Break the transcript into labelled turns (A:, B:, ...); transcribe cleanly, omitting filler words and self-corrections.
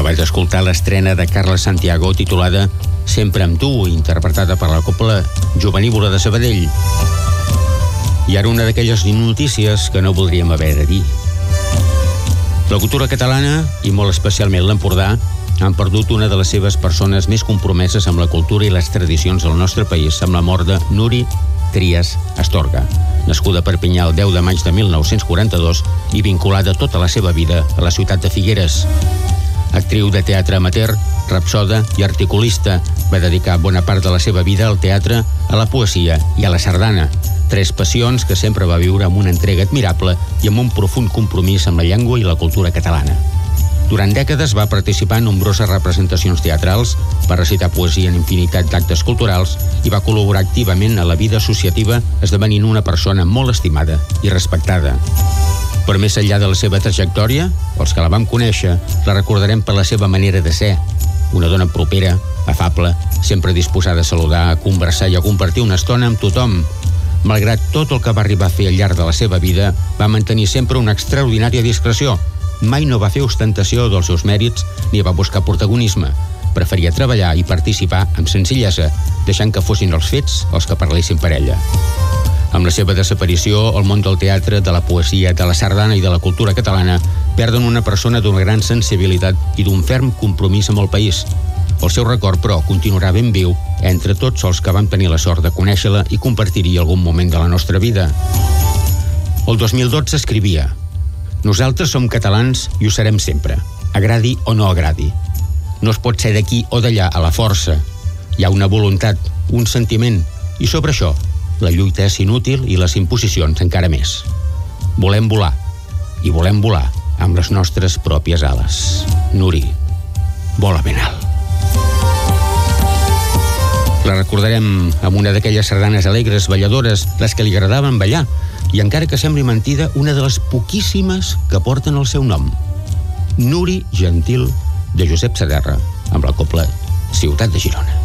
A: Acabeu d'escoltar l'estrena de Carles Santiago titulada Sempre amb tu, interpretada per la Cobla Jovenívola de Sabadell. I ara una d'aquelles notícies que no voldríem haver de dir. La cultura catalana, i molt especialment l'Empordà, han perdut una de les seves persones més compromeses amb la cultura i les tradicions del nostre país, amb la mort de Nuri Trias Astorga, nascuda a Perpinyà el 10 de maig de 1942 i vinculada tota la seva vida a la ciutat de Figueres. Actriu de teatre amateur, rapsoda i articulista, va dedicar bona part de la seva vida al teatre, a la poesia i a la sardana, tres passions que sempre va viure amb una entrega admirable i amb un profund compromís amb la llengua i la cultura catalana. Durant dècades va participar en nombroses representacions teatrals, va recitar poesia en infinitat d'actes culturals i va col·laborar activament a la vida associativa, esdevenint una persona molt estimada i respectada. Però més enllà de la seva trajectòria, els que la vam conèixer, la recordarem per la seva manera de ser. Una dona propera, afable, sempre disposada a saludar, a conversar i a compartir una estona amb tothom. Malgrat tot el que va arribar a fer al llarg de la seva vida, va mantenir sempre una extraordinària discreció. Mai no va fer ostentació dels seus mèrits ni va buscar protagonisme. Preferia treballar i participar amb senzillesa, deixant que fossin els fets els que parlessin per ella. Amb la seva desaparició, el món del teatre, de la poesia, de la sardana i de la cultura catalana perden una persona d'una gran sensibilitat i d'un ferm compromís amb el país. El seu record, però, continuarà ben viu entre tots els que vam tenir la sort de conèixer-la i compartir-hi algun moment de la nostra vida. El 2012 escrivia: «Nosaltres som catalans i ho serem sempre, agradi o no agradi. No es pot ser d'aquí o d'allà a la força. Hi ha una voluntat, un sentiment, i sobre això la lluita és inútil i les imposicions encara més. Volem volar, i volem volar amb les nostres pròpies ales. Nuri, vola ben alt». La recordarem amb una d'aquelles sardanes alegres, balladores, les que li agradaven ballar, i encara que sembli mentida, una de les poquíssimes que porten el seu nom. Nuri Gentil, de Josep Saderra, amb la Cobla Ciutat de Girona.